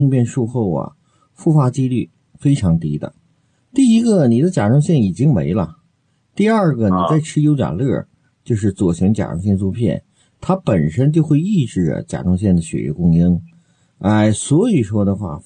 病变术后啊，复发几率非常低的。第一个，你的甲状腺已经没了；第二个，你在吃优甲乐，就是左旋甲状腺素片，它本身就会抑制甲状腺的血液供应。所以说的话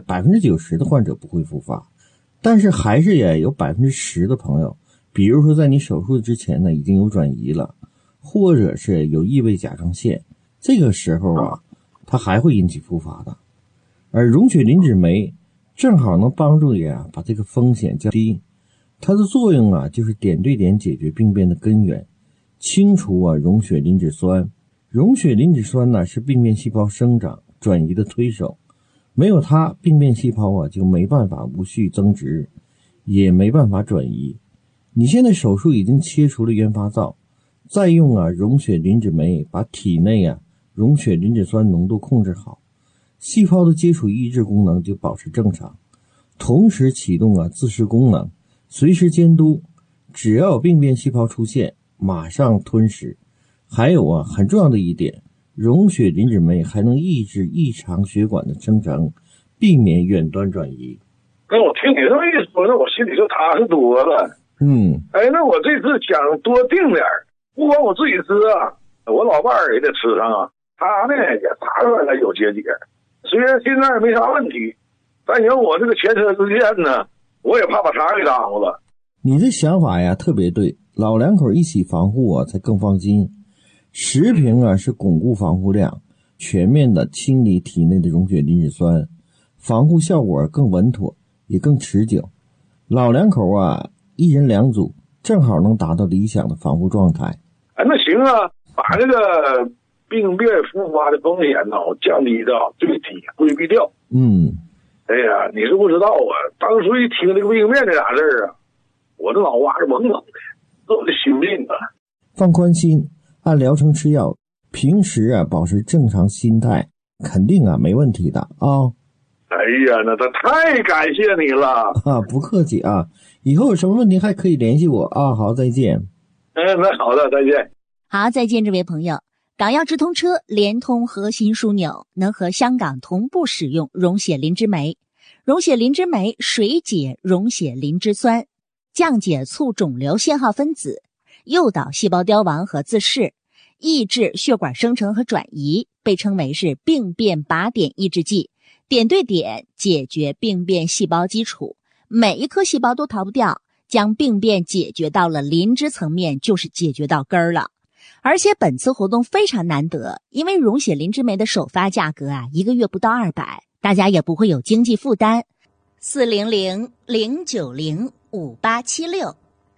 ，90%的患者不会复发，但是还是也有10%的朋友，比如说在你手术之前呢，已经有转移了，或者是有异位甲状腺，这个时候啊，它还会引起复发的。而溶血磷脂酶正好能帮助你啊，把这个风险降低。它的作用啊，就是点对点解决病变的根源，清除啊溶血磷脂酸。溶血磷脂酸呢，是病变细胞生长转移的推手，没有它，病变细胞啊就没办法无序增殖，也没办法转移。你现在手术已经切除了原发灶，再用啊溶血磷脂酶把体内啊溶血磷脂酸浓度控制好，细胞的接触抑制功能就保持正常，同时启动啊自噬功能，随时监督，只要有病变细胞出现，马上吞噬。还有啊，很重要的一点，溶血磷脂酶还能抑制异常血管的生成，避免远端转移。 那我听你这么一说，那我心里就踏实多了。那我这次想多定点，不光我自己吃啊，我老伴儿也得吃上啊。他呢也查出来了有结节，虽然现在没啥问题，但有我这个前车之鉴呢，我也怕把茬给耽误了。 你这想法呀特别对，老两口一起防护啊才更放心。食品啊是巩固防护量，全面的清理体内的溶血磷脂酸，防护效果更稳妥，也更持久。老两口啊，一人2组，正好能达到理想的防护状态。 那行啊，把这个病变复发的风险呢降低到最低，规避掉。哎呀，你是不知道啊，当初一听这个病变这俩字啊，我这脑瓜是懵懵的，这我的心病啊。 放宽心，按疗程吃药，平时啊保持正常心态，肯定啊没问题的啊。 哎呀，那他太感谢你了不客气啊，以后有什么问题还可以联系我啊。好，再见。 那好的，再见。 好，再见，这位朋友。港药直通车联通核心枢纽，能和香港同步使用溶血磷脂酶。溶血磷脂酶水解溶血磷脂酸，降解促肿瘤信号分子，诱导细胞凋亡和自噬，抑制血管生成和转移，被称为是病变靶点抑制剂，点对点解决病变细胞基础，每一颗细胞都逃不掉，将病变解决到了磷脂层面，就是解决到根儿了。而且本次活动非常难得，因为溶血磷脂酶的首发价格啊，1个月不到200，大家也不会有经济负担。400-090-5876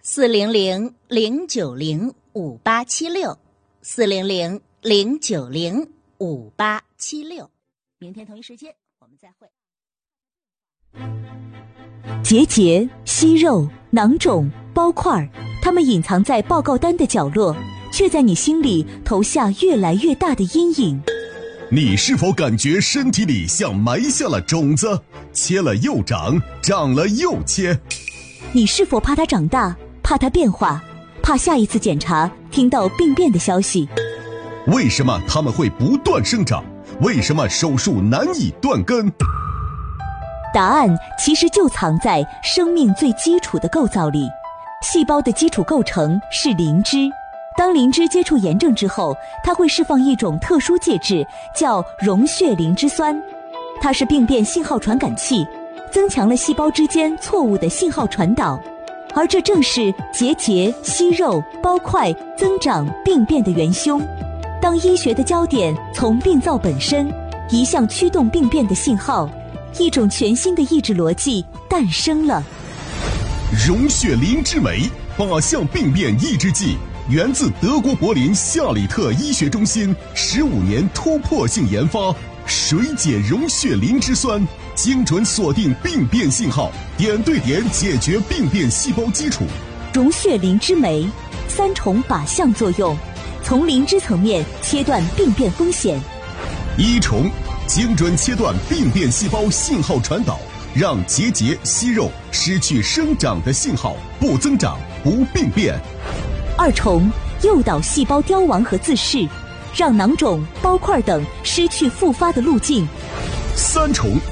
400-090-5876 400-090-5876。明天同一时间我们再会。 结节、息肉、囊肿、包块，它们隐藏在报告单的角落，却在你心里投下越来越大的阴影。 你是否感觉身体里像埋下了种子，切了又长，长了又切？ 你是否怕它长大，怕它变化，怕下一次检查听到病变的消息？ 为什么它们会不断生长？为什么手术难以断根？ 答案其实就藏在生命最基础的构造里。细胞的基础构成是磷脂，当磷脂接触炎症之后，它会释放一种特殊介质，叫溶血磷脂酸。它是病变信号传感器，增强了细胞之间错误的信号传导，而这正是结节、息肉、包块增长病变的元凶。当医学的焦点从病灶本身移向驱动病变的信号，一种全新的抑制逻辑诞生了。 溶血磷脂酶靶向病变抑制剂，源自德国柏林夏里特医学中心15年突破性研发，水解溶血磷脂酸，精准锁定病变信号，点对点解决病变细胞基础。 溶血磷脂酶3重靶向作用，从磷脂层面切断病变风险。 1重，精准切断病变细胞信号传导，让结节、息肉失去生长的信号，不增长，不病变。 2重，诱导细胞凋亡和自噬，让囊肿、包块等失去复发的路径。 三重